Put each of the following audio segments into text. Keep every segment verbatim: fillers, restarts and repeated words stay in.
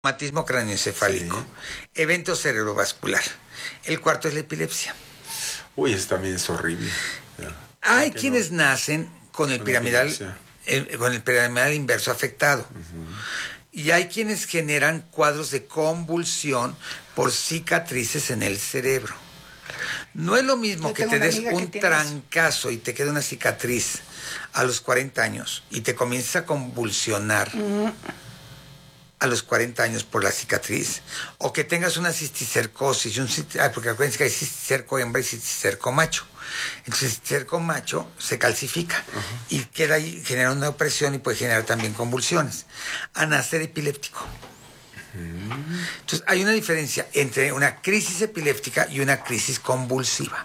traumatismo cráneoencefálico, Sí. evento cerebrovascular. El cuarto es la epilepsia. Uy, eso también es horrible. Ya. Hay ¿Por qué quienes no? nacen con el Con piramidal, epilepsia. eh, con el piramidal inverso afectado. Y hay quienes generan cuadros de convulsión por cicatrices en el cerebro. No es lo mismo Yo que tengo te una des amiga que un tiene eso. trancazo y te quede una cicatriz a los cuarenta años y te comiences a convulsionar a los cuarenta años por la cicatriz, o que tengas una cisticercosis, y un cist- ah, porque acuérdense que hay cisticerco hembra y cisticerco macho. El cisticerco macho se calcifica y queda ahí, genera una opresión y puede generar también convulsiones. A nacer epiléptico. Entonces, hay una diferencia entre una crisis epiléptica y una crisis convulsiva.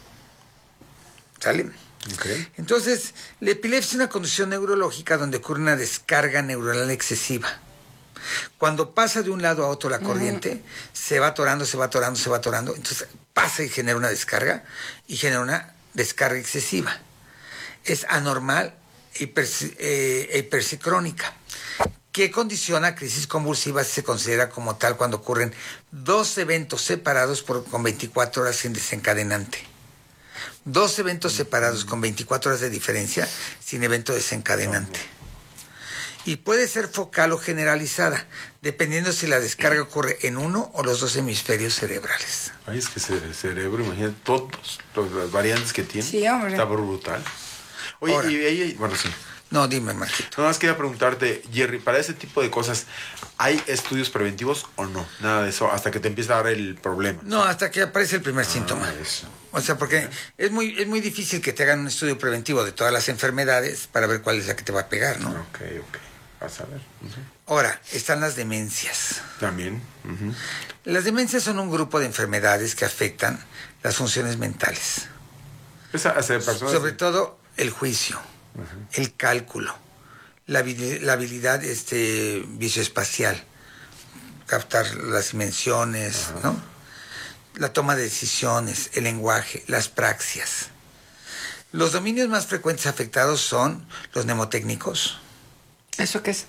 ¿Sale? Ok. Entonces, la epilepsia es una condición neurológica donde ocurre una descarga neuronal excesiva. Cuando pasa de un lado a otro la corriente, se va atorando, se va atorando, se va atorando. Entonces pasa y genera una descarga y genera una descarga excesiva. Es anormal e hipersi- eh, e hipersicrónica, que condiciona crisis convulsivas. Se considera como tal cuando ocurren dos eventos separados por, con veinticuatro horas sin desencadenante. Dos eventos separados con veinticuatro horas de diferencia sin evento desencadenante. Y puede ser focal o generalizada, dependiendo si la descarga ocurre en uno o los dos hemisferios cerebrales. Ay, es que ese cerebro, imagínate todos los, las variantes que tiene. Sí, hombre. Está brutal. Oye, Ahora. y, y- y- bueno, sí. No, dime, Marquito. Nada más quería preguntarte, Jerry, para ese tipo de cosas, ¿hay estudios preventivos o no? Nada de eso, hasta que te empieza a dar el problema. No, hasta que aparece el primer síntoma. Ah, eso. O sea, porque es muy, es muy difícil que te hagan un estudio preventivo de todas las enfermedades para ver cuál es la que te va a pegar, ¿no? Ok, ok. Vas a ver. Ujú. Ahora, están las demencias. También. Ujú. Las demencias son un grupo de enfermedades que afectan las funciones mentales. Esa, hace personas. Sobre todo el juicio, el cálculo, la, habili- la habilidad este, visoespacial, captar las dimensiones, ¿no? La toma de decisiones, el lenguaje, las praxias. Los dominios más frecuentes afectados son los mnemotécnicos. ¿Eso qué es?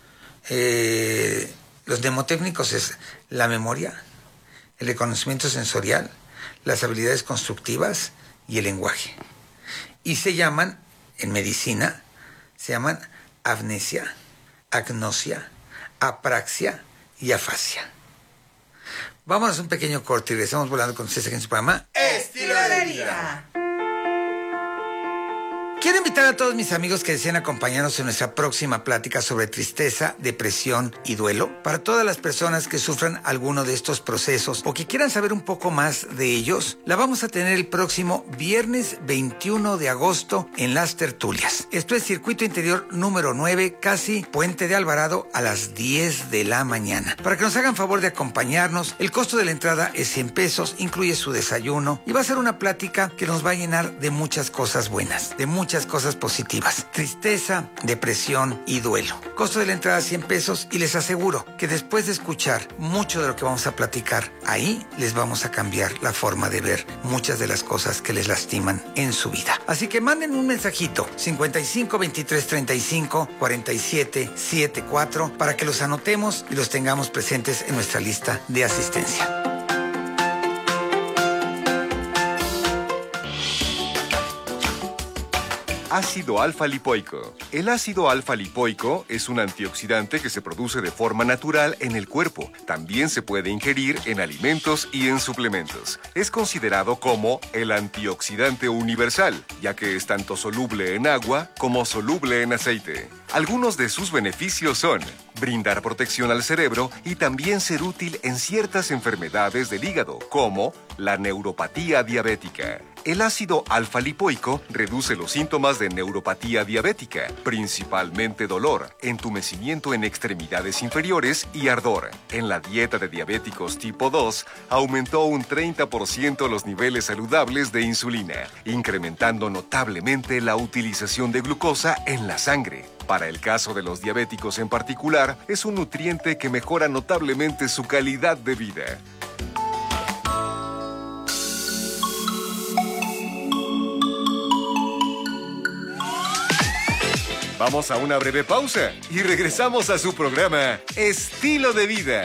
Eh, los mnemotécnicos es la memoria, el reconocimiento sensorial, las habilidades constructivas y el lenguaje. Y se llaman, en medicina, se llaman amnesia, agnosia, apraxia y afasia. Vamos a un pequeño corte y regresamos volando con ustedes aquí en su programa Estilo de vida. Quiero invitar a todos mis amigos que deseen acompañarnos en nuestra próxima plática sobre tristeza, depresión y duelo. Para todas las personas que sufran alguno de estos procesos o que quieran saber un poco más de ellos, la vamos a tener el próximo viernes veintiuno de agosto en Las Tertulias. Esto es Circuito Interior número nueve, casi Puente de Alvarado, a las diez de la mañana. Para que nos hagan favor de acompañarnos, el costo de la entrada es cien pesos, incluye su desayuno y va a ser una plática que nos va a llenar de muchas cosas buenas, de muchas cosas positivas. Tristeza, depresión y duelo. Costo de la entrada cien pesos y les aseguro que después de escuchar mucho de lo que vamos a platicar ahí, les vamos a cambiar la forma de ver muchas de las cosas que les lastiman en su vida. Así que manden un mensajito cincuenta y cinco, veintitrés, treinta y cinco, cuarenta y siete, setenta y cuatro para que los anotemos y los tengamos presentes en nuestra lista de asistencia. Ácido alfa-lipoico. El ácido alfa-lipoico es un antioxidante que se produce de forma natural en el cuerpo. También se puede ingerir en alimentos y en suplementos. Es considerado como el antioxidante universal, ya que es tanto soluble en agua como soluble en aceite. Algunos de sus beneficios son brindar protección al cerebro y también ser útil en ciertas enfermedades del hígado, como la neuropatía diabética. El ácido alfa-lipoico reduce los síntomas de neuropatía diabética, principalmente dolor, entumecimiento en extremidades inferiores y ardor. En la dieta de diabéticos tipo dos, aumentó un treinta por ciento los niveles saludables de insulina, incrementando notablemente la utilización de glucosa en la sangre. Para el caso de los diabéticos en particular, es un nutriente que mejora notablemente su calidad de vida. Vamos a una breve pausa y regresamos a su programa Estilo de Vida.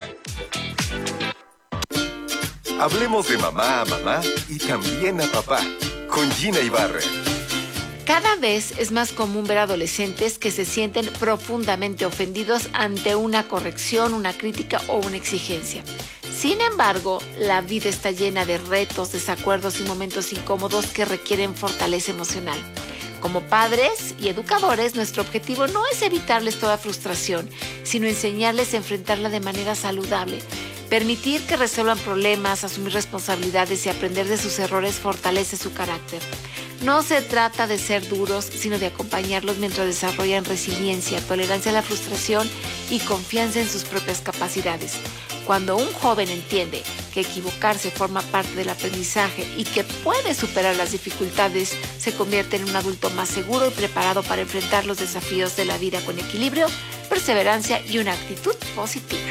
Hablemos de mamá a mamá y también a papá, con Gina Ibarra. Cada vez es más común ver adolescentes que se sienten profundamente ofendidos ante una corrección, una crítica o una exigencia. Sin embargo, la vida está llena de retos, desacuerdos y momentos incómodos que requieren fortaleza emocional. Como padres y educadores, nuestro objetivo no es evitarles toda frustración, sino enseñarles a enfrentarla de manera saludable. Permitir que resuelvan problemas, asumir responsabilidades y aprender de sus errores fortalece su carácter. No se trata de ser duros, sino de acompañarlos mientras desarrollan resiliencia, tolerancia a la frustración y confianza en sus propias capacidades. Cuando un joven entiende que equivocarse forma parte del aprendizaje y que puede superar las dificultades, se convierte en un adulto más seguro y preparado para enfrentar los desafíos de la vida con equilibrio, perseverancia y una actitud positiva.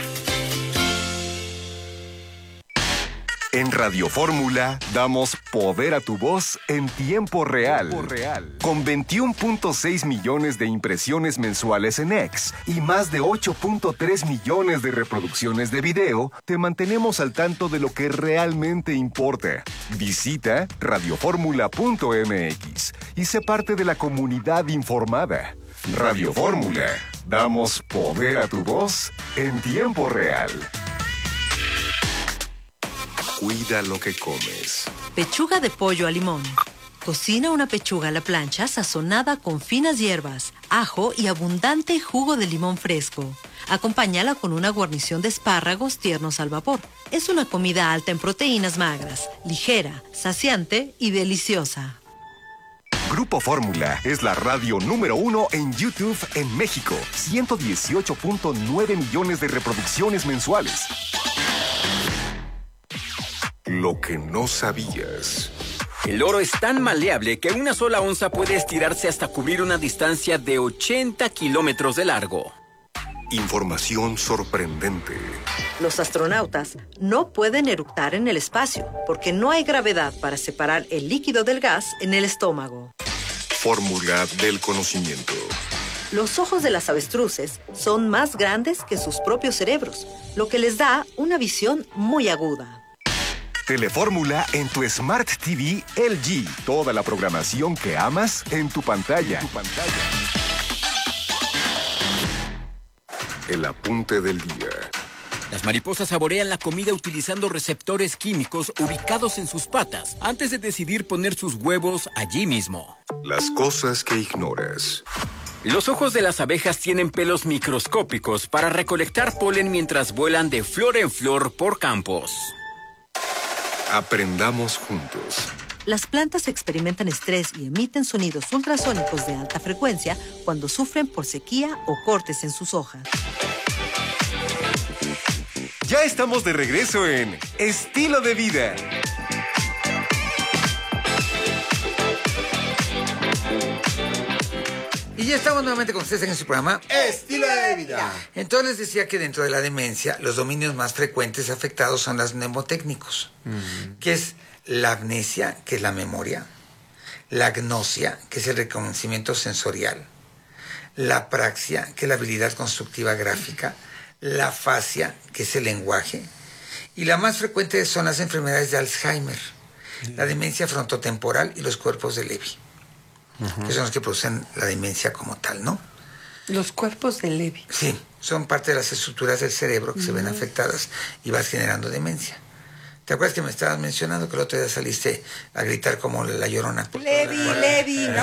En Radio Fórmula damos poder a tu voz en tiempo real. Tiempo real. Con veintiuno punto seis millones de impresiones mensuales en X y más de ocho punto tres millones de reproducciones de video, te mantenemos al tanto de lo que realmente importa. Visita radio fórmula punto m x y sé parte de la comunidad informada. Radio Fórmula, damos poder a tu voz en tiempo real. Cuida lo que comes. Pechuga de pollo a limón. Cocina una pechuga a la plancha sazonada con finas hierbas, ajo y abundante jugo de limón fresco. Acompáñala con una guarnición de espárragos tiernos al vapor. Es una comida alta en proteínas magras, ligera, saciante y deliciosa. Grupo Fórmula es la radio número uno en YouTube en México. ciento dieciocho punto nueve millones de reproducciones mensuales. Lo que no sabías. El oro es tan maleable que una sola onza puede estirarse hasta cubrir una distancia de ochenta kilómetros de largo. Información sorprendente. Los astronautas no pueden eructar en el espacio porque no hay gravedad para separar el líquido del gas en el estómago. Fórmula del conocimiento. Los ojos de las avestruces son más grandes que sus propios cerebros, lo que les da una visión muy aguda. Telefórmula en tu Smart T V L G. Toda la programación que amas en tu pantalla. En tu pantalla. El apunte del día. Las mariposas saborean la comida utilizando receptores químicos ubicados en sus patas antes de decidir poner sus huevos allí mismo. Las cosas que ignoras. Los ojos de las abejas tienen pelos microscópicos para recolectar polen mientras vuelan de flor en flor por campos. Aprendamos juntos. Las plantas experimentan estrés y emiten sonidos ultrasónicos de alta frecuencia cuando sufren por sequía o cortes en sus hojas. Ya estamos de regreso en Estilo de Vida. Y ya estamos nuevamente con ustedes en su programa Estilo de Vida. Entonces les decía que dentro de la demencia los dominios más frecuentes afectados son los mnemotécnicos, mm. que es la amnesia, que es la memoria, la agnosia, que es el reconocimiento sensorial, la apraxia, que es la habilidad constructiva gráfica, la afasia, que es el lenguaje, y la más frecuente son las enfermedades de Alzheimer, mm. la demencia frontotemporal y los cuerpos de Lewy. Uh-huh. Que son los que producen la demencia como tal, ¿no? Los cuerpos de Lewy. Sí, son parte de las estructuras del cerebro que uh-huh. se ven afectadas y vas generando demencia. ¿Te acuerdas que me estabas mencionando que el otro día saliste a gritar como la Llorona? Lewy, Lewy, ¿no?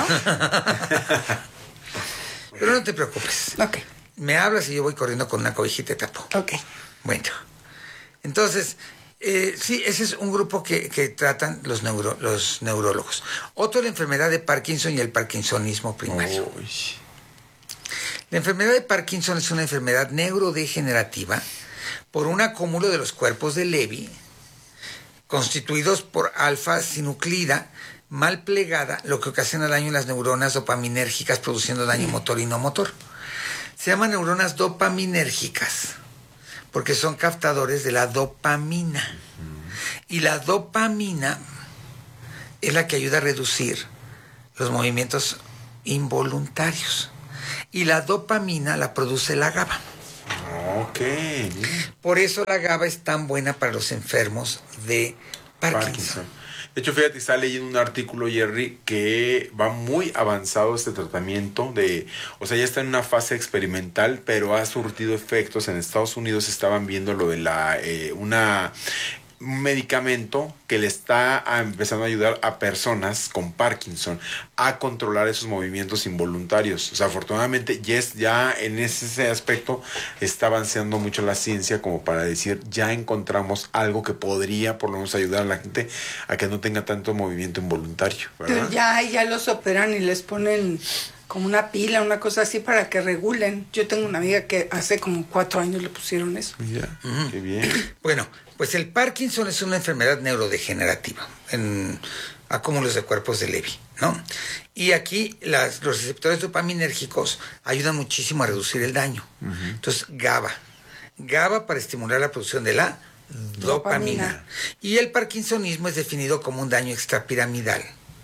Pero no te preocupes. Ok. Me hablas y yo voy corriendo con una cobijita y te tapo. Ok. Bueno, entonces... Eh, sí, ese es un grupo que, que tratan los, neuro, los neurólogos. Otro es la enfermedad de Parkinson y el parkinsonismo primario. Uy. La enfermedad de Parkinson es una enfermedad neurodegenerativa por un acúmulo de los cuerpos de Lewy constituidos por alfa-sinuclida mal plegada, lo que ocasiona daño en las neuronas dopaminérgicas produciendo daño motor y no motor. Se llaman neuronas dopaminérgicas porque son captadores de la dopamina. Uh-huh. Y la dopamina es la que ayuda a reducir los movimientos involuntarios. y la dopamina la produce la GABA. Ok. Bien. Por eso la GABA es tan buena para los enfermos de Parkinson. Parkinson. De hecho, fíjate, está leyendo un artículo, Jerry, que va muy avanzado este tratamiento de, o sea, ya está en una fase experimental, pero ha surtido efectos. En Estados Unidos estaban viendo lo de la, eh, una... un medicamento que le está a, empezando a ayudar a personas con Parkinson a controlar esos movimientos involuntarios. O sea, afortunadamente ya, es, ya en ese aspecto está avanzando mucho la ciencia como para decir, ya encontramos algo que podría por lo menos ayudar a la gente a que no tenga tanto movimiento involuntario, ¿verdad? Pero ya, ya los operan y les ponen como una pila, una cosa así para que regulen. Yo tengo una amiga que hace como cuatro años le pusieron eso. Mira, uh-huh. Qué bien. Bueno, pues el Parkinson es una enfermedad neurodegenerativa en acúmulos de cuerpos de Levy, ¿no? Y aquí las, los receptores dopaminérgicos ayudan muchísimo a reducir el daño. Uh-huh. Entonces, GABA. GABA para estimular la producción de la dopamina. dopamina. Y el parkinsonismo es definido como un daño extrapiramidal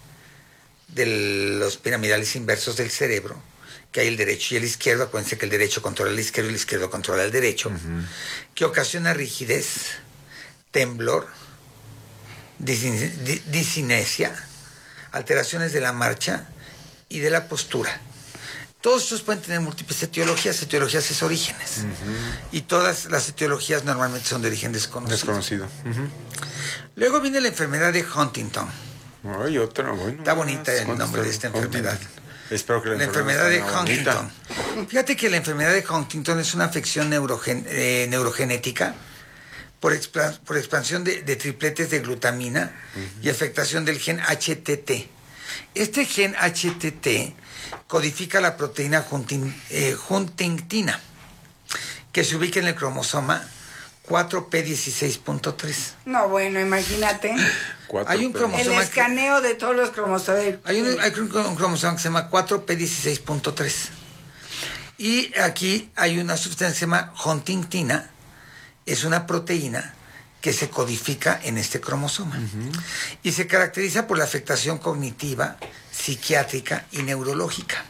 de los piramidales inversos del cerebro, que hay el derecho y el izquierdo. Acuérdense que el derecho controla el izquierdo y el izquierdo controla el derecho, uh-huh. que ocasiona rigidez, temblor, disinesia, alteraciones de la marcha y de la postura. Todos estos pueden tener múltiples etiologías, etiologías es orígenes. Uh-huh. Y todas las etiologías normalmente son de origen desconocido. Desconocido. Uh-huh. Luego viene la enfermedad de Huntington. Ay, otra, bueno. Está bonita el nombre de esta enfermedad. Espero que la, la enfermedad, enfermedad de Huntington. Bonita. Fíjate que la enfermedad de Huntington es una afección neurogen, eh, neurogenética por, expla, por expansión de, de tripletes de glutamina uh-huh. y afectación del gen H T T. Este gen H T T codifica la proteína hunting, eh, huntingtina, que se ubica en el cromosoma cuatro P dieciséis punto tres. No, bueno, imagínate. Hay un cromosoma. El escaneo que, de todos los cromosomas. Hay un, hay un cromosoma que se llama cuatro P dieciséis punto tres. Y aquí hay una sustancia que se llama huntingtina. Es una proteína que se codifica en este cromosoma. Uh-huh. Y se caracteriza por la afectación cognitiva, psiquiátrica y neurológica,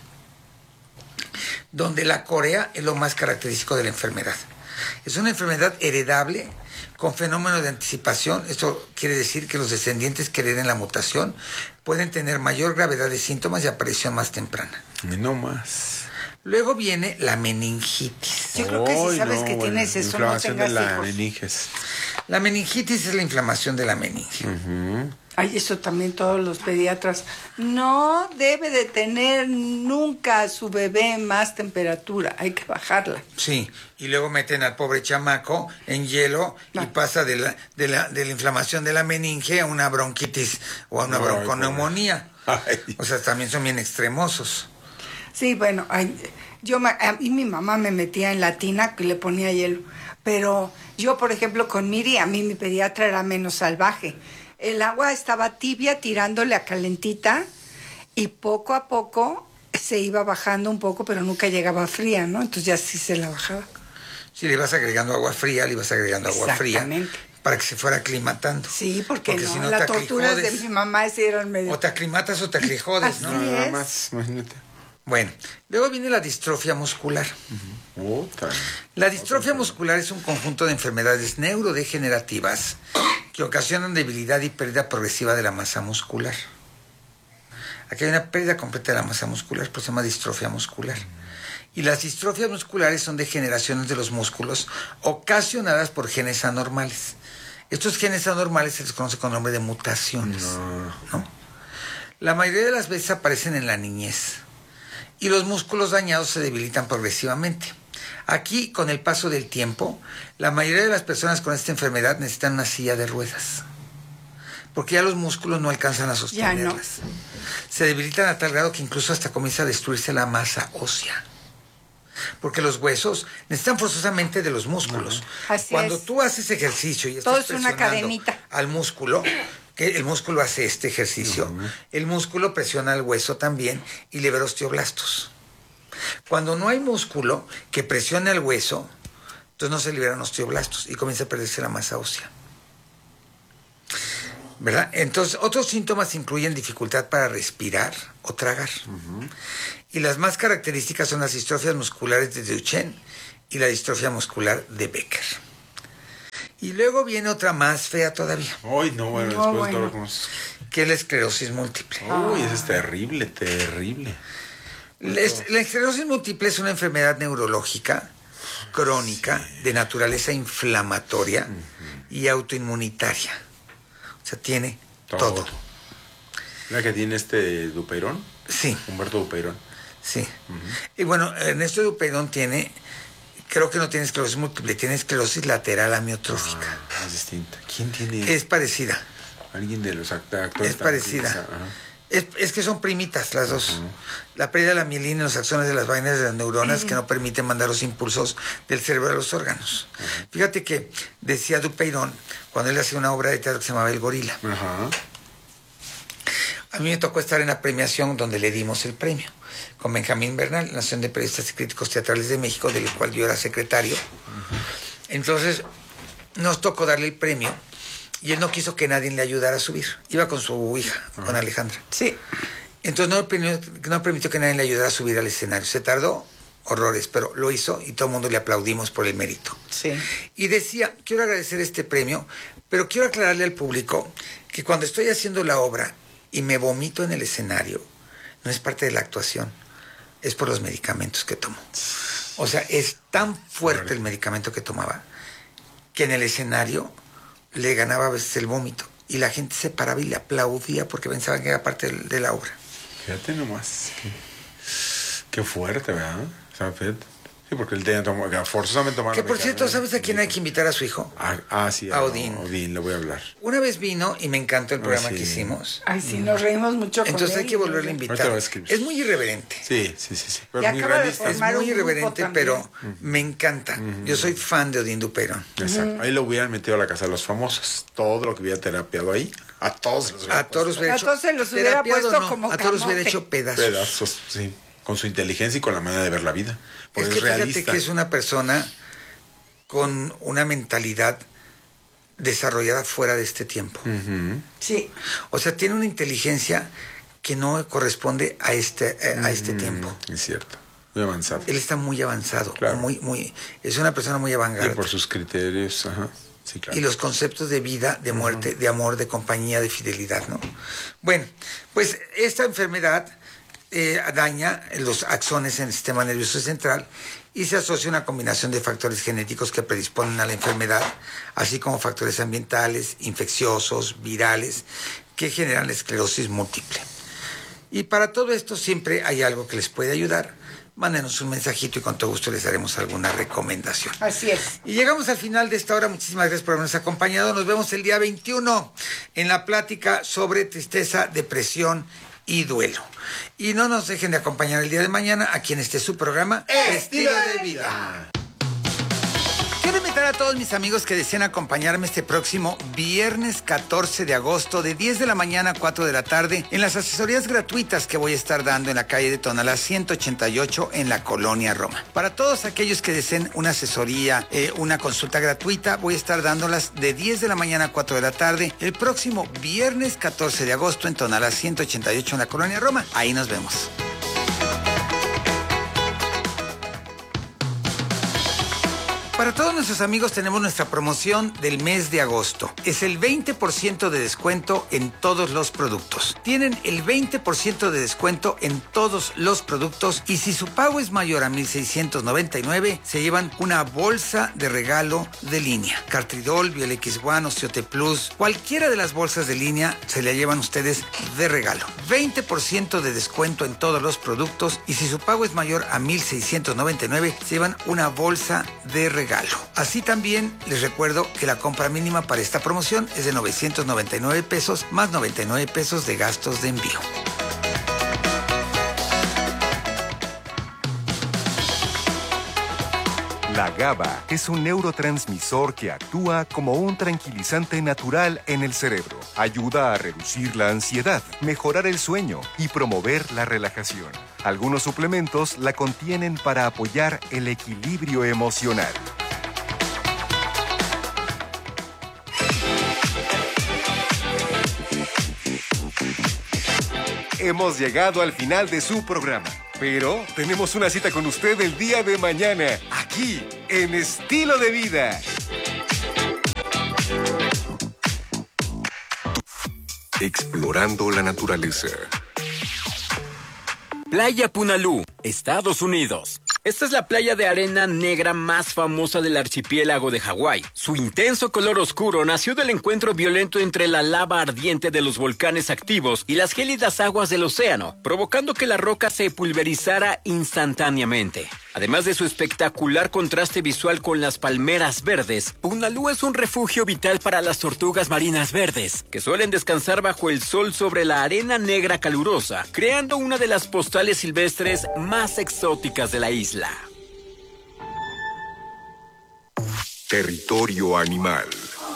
donde la corea es lo más característico de la enfermedad. Es una enfermedad heredable con fenómeno de anticipación. Esto quiere decir que los descendientes que hereden la mutación pueden tener mayor gravedad de síntomas y aparición más temprana. No más. Luego viene la meningitis. Yo creo que si sabes no, que bueno, tienes eso, no tengas de la hijos. meninges. La meningitis es la inflamación de la meninge. Uh-huh. Ay, eso también todos los pediatras. No debe de tener nunca a su bebé más temperatura. Hay que bajarla. Sí, y luego meten al pobre chamaco en hielo no. y pasa de la, de, la, de la inflamación de la meninge a una bronquitis o a una no, bronconeumonía. Ay. O sea, también son bien extremosos. Sí, bueno, ay, yo a mí mi mamá me metía en la tina que le ponía hielo. Pero yo, por ejemplo, con Miri, a mí mi pediatra era menos salvaje. El agua estaba tibia tirándole a calentita y poco a poco se iba bajando un poco, pero nunca llegaba fría, ¿no? Entonces ya sí se la bajaba. Sí, le ibas agregando agua fría, le ibas agregando agua fría para que se fuera aclimatando. Sí, porque, porque no, si no las torturas de mi mamá se eran medio... O te aclimatas o te aclijodes, ¿no? Así Nada es. más, imagínate. Bueno, luego viene la distrofia muscular. Uh-huh. La distrofia muscular es un conjunto de enfermedades neurodegenerativas que ocasionan debilidad y pérdida progresiva de la masa muscular. Aquí hay una pérdida completa de la masa muscular, pues se llama distrofia muscular. Y las distrofias musculares son degeneraciones de los músculos ocasionadas por genes anormales. Estos genes anormales se les conoce con el nombre de mutaciones. No. ¿no? La mayoría de las veces aparecen en la niñez. Y los músculos dañados se debilitan progresivamente. Aquí, con el paso del tiempo, la mayoría de las personas con esta enfermedad necesitan una silla de ruedas, porque ya los músculos no alcanzan a sostenerlas. No. Se debilitan a tal grado que incluso hasta comienza a destruirse la masa ósea, porque los huesos necesitan forzosamente de los músculos. Uh-huh. Así Cuando es. tú haces ejercicio y estás todo es una cadenita al músculo, que el músculo hace este ejercicio, uh-huh. el músculo presiona al hueso también y libera osteoblastos. Cuando no hay músculo que presione al hueso, entonces no se liberan osteoblastos y comienza a perderse la masa ósea. ¿verdad? Entonces, otros síntomas incluyen dificultad para respirar o tragar. Uh-huh. Y las más características son las distrofias musculares de Duchenne y la distrofia muscular de Becker. Y luego viene otra más fea todavía. Uy, no, bueno, No, después bueno. todo lo que nos... Que es la esclerosis múltiple. Uy, eso es terrible, terrible. La, est- la esclerosis múltiple es una enfermedad neurológica crónica de naturaleza inflamatoria uh-huh. y autoinmunitaria. O sea, tiene todo. todo. ¿La que tiene este Dupeirón? Sí. Humberto Dupeirón. Sí. Uh-huh. Y bueno, Ernesto Dupeirón tiene, creo que no tiene esclerosis múltiple, tiene esclerosis lateral amiotrófica. Ah, es distinta. ¿Quién tiene? Es parecida. Alguien de los act- actores. Es parecida. Es, es que son primitas las dos. Uh-huh. La pérdida de la mielina en los axones de las vainas de las neuronas uh-huh. que no permiten mandar los impulsos del cerebro a los órganos. Uh-huh. Fíjate que decía Dupeirón, cuando él hacía una obra de teatro que se llamaba El Gorila. Uh-huh. A mí me tocó estar en la premiación donde le dimos el premio, con Benjamín Bernal, la Asociación de Periodistas y Críticos Teatrales de México, del cual yo era secretario. Uh-huh. Entonces, nos tocó darle el premio. Y él no quiso que nadie le ayudara a subir. Iba con su hija, uh-huh. con Alejandra. Sí. Entonces no permitió, no permitió que nadie le ayudara a subir al escenario. Se tardó horrores, pero lo hizo y todo el mundo le aplaudimos por el mérito. Sí. Y decía, quiero agradecer este premio, pero quiero aclararle al público que cuando estoy haciendo la obra y me vomito en el escenario, no es parte de la actuación, es por los medicamentos que tomo. O sea, es tan fuerte el medicamento que tomaba que en el escenario le ganaba a veces el vómito y la gente se paraba y le aplaudía porque pensaban que era parte de, de la obra. Fíjate nomás. Qué, qué fuerte, ¿verdad? O sea, fíjate. Sí, porque él tenía que forzosamente tomar. Que por cierto, ¿sabes a quién hay que invitar a su hijo? Ah, ah sí. A Odín. Odín, le voy a hablar. Una vez vino y me encantó el programa ah, sí. que hicimos. Ay, sí, nos reímos mucho con Entonces él. hay que volverle a invitar. A es muy irreverente. Sí, sí, sí. sí. Pero y muy acaba realista. Es muy irreverente, pero uh-huh. me encanta. Uh-huh. Yo soy fan de Odín Dupeirón. Exacto. Uh-huh. Ahí lo hubieran metido a la casa de los famosos. Todo lo que hubiera terapiado ahí, a todos los hubiera A todos los hubiera hecho. A todos se los hubiera puesto no, como A todos los hubiera hecho pedazos. Pedazos, sí. Con su inteligencia y con la manera de ver la vida. Es que es realista. Fíjate que es una persona con una mentalidad desarrollada fuera de este tiempo. Uh-huh. Sí. O sea, tiene una inteligencia que no corresponde a este, eh, a este uh-huh. tiempo. Es cierto. Muy avanzado. Él está muy avanzado. Claro. Muy, muy, es una persona muy avangarda. Y por sus criterios, ajá. Sí, claro. Y los conceptos de vida, de muerte, uh-huh. de amor, de compañía, de fidelidad, ¿no? Bueno, pues esta enfermedad eh, daña los axones en el sistema nervioso central y se asocia a una combinación de factores genéticos que predisponen a la enfermedad, así como factores ambientales, infecciosos, virales, que generan la esclerosis múltiple. Y para todo esto siempre hay algo que les puede ayudar. Mándenos un mensajito y con todo gusto les daremos alguna recomendación. Así es. Y llegamos al final de esta hora. Muchísimas gracias por habernos acompañado. Nos vemos el día veintiuno en la plática sobre tristeza, depresión y duelo. Y no nos dejen de acompañar el día de mañana aquí en este su programa Estilo de Vida. Quiero invitar a todos mis amigos que deseen acompañarme este próximo viernes catorce de agosto de diez de la mañana a cuatro de la tarde en las asesorías gratuitas que voy a estar dando en la calle de Tonalá ciento ochenta y ocho en la Colonia Roma. Para todos aquellos que deseen una asesoría, eh, una consulta gratuita, voy a estar dándolas de diez de la mañana a cuatro de la tarde el próximo viernes catorce de agosto en Tonalá ciento ochenta y ocho en la Colonia Roma. Ahí nos vemos. Para todos nuestros amigos tenemos nuestra promoción del mes de agosto. Es el veinte por ciento de descuento en todos los productos. Tienen el veinte por ciento de descuento en todos los productos y si su pago es mayor a mil seiscientos noventa y nueve, se llevan una bolsa de regalo de línea. Cartridol, Biolex One, Osteote Plus, cualquiera de las bolsas de línea se la llevan ustedes de regalo. veinte por ciento de descuento en todos los productos y si su pago es mayor a mil seiscientos noventa y nueve, se llevan una bolsa de regalo. Así también les recuerdo que la compra mínima para esta promoción es de novecientos noventa y nueve pesos más noventa y nueve pesos de gastos de envío. La GABA es un neurotransmisor que actúa como un tranquilizante natural en el cerebro. Ayuda a reducir la ansiedad, mejorar el sueño y promover la relajación. Algunos suplementos la contienen para apoyar el equilibrio emocional. hemos llegado al final de su programa. Pero tenemos una cita con usted el día de mañana, aquí, en Estilo de Vida. Explorando la naturaleza. Playa Punalú, Estados Unidos. Esta es la playa de arena negra más famosa del archipiélago de Hawái. Su intenso color oscuro nació del encuentro violento entre la lava ardiente de los volcanes activos y las gélidas aguas del océano, provocando que la roca se pulverizara instantáneamente. Además de su espectacular contraste visual con las palmeras verdes, Punalú es un refugio vital para las tortugas marinas verdes, que suelen descansar bajo el sol sobre la arena negra calurosa, creando una de las postales silvestres más exóticas de la isla. Territorio animal.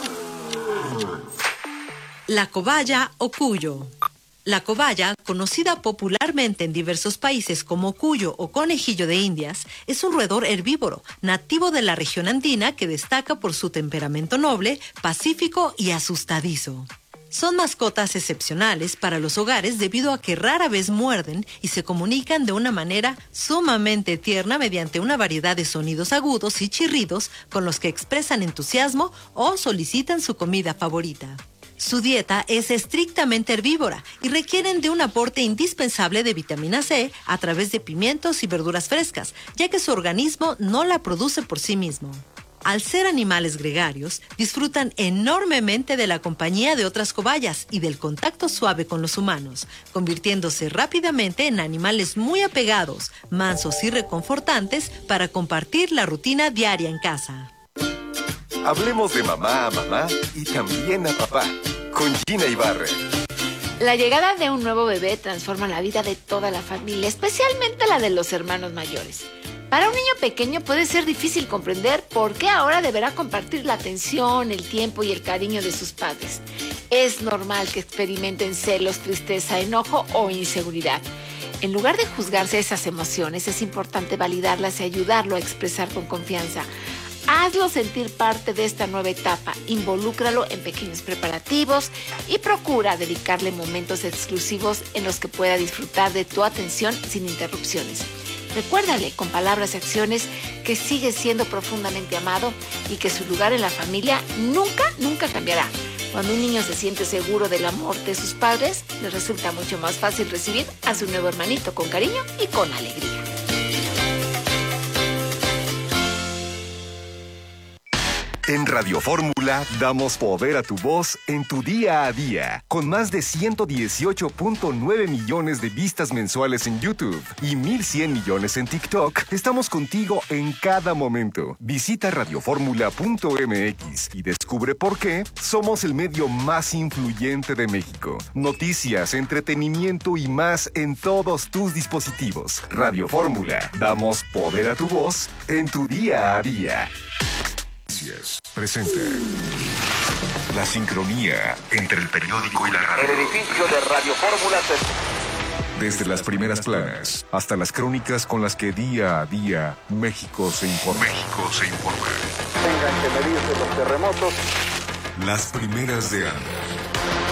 La cobaya o cuyo. La cobaya, conocida popularmente en diversos países como cuyo o conejillo de Indias, es un roedor herbívoro, nativo de la región andina que destaca por su temperamento noble, pacífico y asustadizo. Son mascotas excepcionales para los hogares debido a que rara vez muerden y se comunican de una manera sumamente tierna mediante una variedad de sonidos agudos y chirridos con los que expresan entusiasmo o solicitan su comida favorita. Su dieta es estrictamente herbívora y requieren de un aporte indispensable de vitamina C a través de pimientos y verduras frescas, ya que su organismo no la produce por sí mismo. Al ser animales gregarios, disfrutan enormemente de la compañía de otras cobayas y del contacto suave con los humanos, convirtiéndose rápidamente en animales muy apegados, mansos y reconfortantes para compartir la rutina diaria en casa. Hablemos de mamá a mamá y también a papá, con Gina Ibarra. La llegada de un nuevo bebé transforma la vida de toda la familia, especialmente la de los hermanos mayores. Para un niño pequeño puede ser difícil comprender por qué ahora deberá compartir la atención, el tiempo y el cariño de sus padres. Es normal que experimenten celos, tristeza, enojo o inseguridad. En lugar de juzgarse esas emociones, es importante validarlas y ayudarlo a expresar con confianza. Hazlo sentir parte de esta nueva etapa, involúcralo en pequeños preparativos y procura dedicarle momentos exclusivos en los que pueda disfrutar de tu atención sin interrupciones. Recuérdale con palabras y acciones que sigue siendo profundamente amado y que su lugar en la familia nunca, nunca cambiará. Cuando un niño se siente seguro del amor de sus padres, le resulta mucho más fácil recibir a su nuevo hermanito con cariño y con alegría. En Radio Fórmula damos poder a tu voz en tu día a día. Con más de ciento dieciocho punto nueve millones de vistas mensuales en YouTube y mil cien millones en TikTok, estamos contigo en cada momento. Visita radio fórmula punto m x y descubre por qué somos el medio más influyente de México. Noticias, entretenimiento y más en todos tus dispositivos. Radio Fórmula, damos poder a tu voz en tu día a día. Presenta la sincronía entre el periódico y la radio. El edificio de Radio Fórmula se... Desde las primeras planas hasta las crónicas con las que día a día México se informa. México se informa. Tengan que medirse los terremotos. Las primeras de Ana.